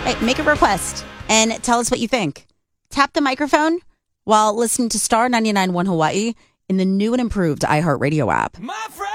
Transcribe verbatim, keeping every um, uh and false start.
Hey, make a request and tell us what you think. Tap the microphone while listening to Star ninety-nine point one Hawaii in the new and improved iHeartRadio app. My friend.